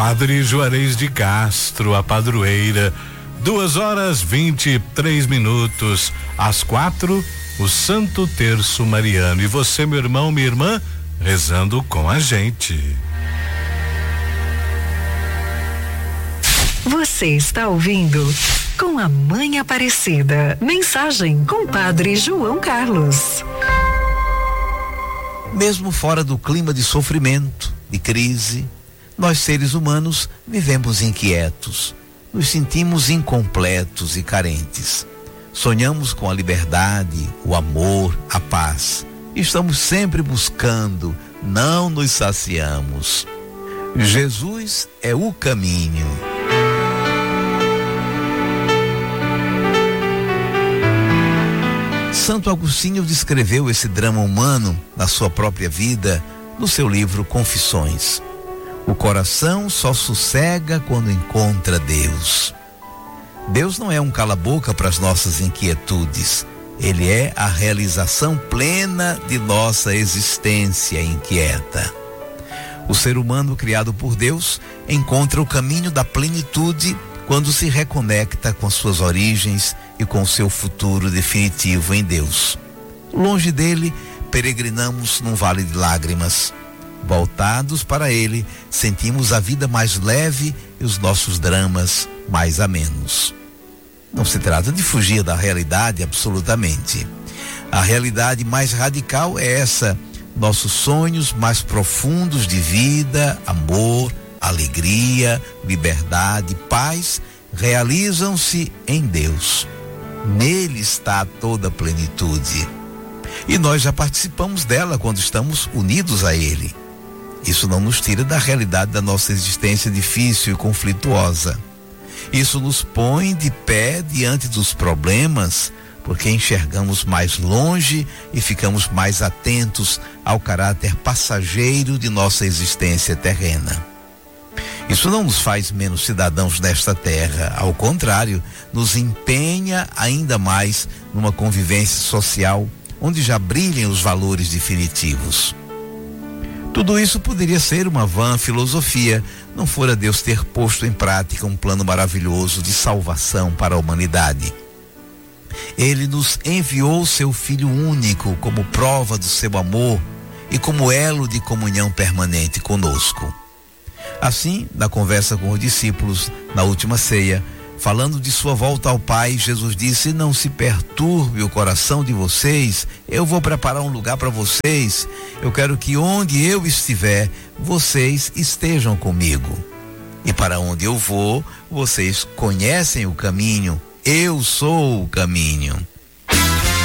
Padre Juarez de Castro, a padroeira. 2h23. Às 4, o Santo Terço Mariano. E você, meu irmão, minha irmã, rezando com a gente. Você está ouvindo Com a Mãe Aparecida. Mensagem com Padre João Carlos. Mesmo fora do clima de sofrimento, de crise, nós seres humanos vivemos inquietos, nos sentimos incompletos e carentes. Sonhamos com a liberdade, o amor, a paz. Estamos sempre buscando, não nos saciamos. Jesus é o caminho. Santo Agostinho descreveu esse drama humano na sua própria vida no seu livro Confissões. O coração só sossega quando encontra Deus. Deus não é um cala-boca para as nossas inquietudes. Ele é a realização plena de nossa existência inquieta. O ser humano criado por Deus encontra o caminho da plenitude quando se reconecta com suas origens e com seu futuro definitivo em Deus. Longe dele, peregrinamos num vale de lágrimas. Voltados para ele, sentimos a vida mais leve e os nossos dramas mais amenos. Não se trata de fugir da realidade absolutamente. A realidade mais radical é essa: nossos sonhos mais profundos de vida, amor, alegria, liberdade, paz, realizam-se em Deus. Nele está toda a plenitude. E nós já participamos dela quando estamos unidos a Ele. Isso não nos tira da realidade da nossa existência difícil e conflituosa. Isso nos põe de pé diante dos problemas, porque enxergamos mais longe e ficamos mais atentos ao caráter passageiro de nossa existência terrena. Isso não nos faz menos cidadãos desta terra, ao contrário, nos empenha ainda mais numa convivência social onde já brilhem os valores definitivos. Tudo isso poderia ser uma vã filosofia, não fora Deus ter posto em prática um plano maravilhoso de salvação para a humanidade. Ele nos enviou seu Filho único como prova do seu amor e como elo de comunhão permanente conosco. Assim, na conversa com os discípulos na última ceia, falando de sua volta ao Pai, Jesus disse: não se perturbe o coração de vocês, eu vou preparar um lugar para vocês. Eu quero que onde eu estiver, vocês estejam comigo. E para onde eu vou, vocês conhecem o caminho. Eu sou o caminho.